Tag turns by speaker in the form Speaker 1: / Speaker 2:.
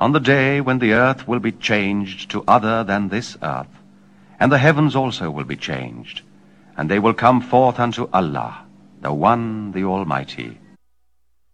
Speaker 1: on the day when the earth will be changed to other than this earth, and the heavens also will be changed, and they will come forth unto Allah, the One, the Almighty.